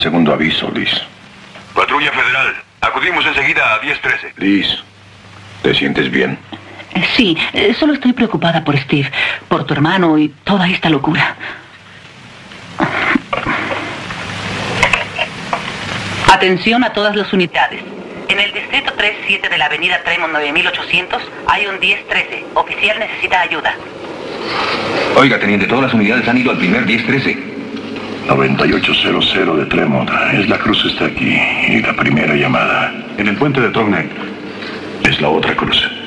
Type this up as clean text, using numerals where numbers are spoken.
Segundo aviso, Liz. Patrulla Federal, acudimos enseguida a 1013. Liz, ¿te sientes bien? Sí, solo estoy preocupada por Steve, por tu hermano y toda esta locura. Atención a todas las unidades. En el distrito 37 de la avenida Tremont 9800 hay un 1013. Oficial necesita ayuda. Oiga, teniente, todas las unidades han ido al primer 1013. 9800 de Tremont. Es la cruz está aquí. Y la primera llamada. En el puente de Tognac. Es la otra cruz.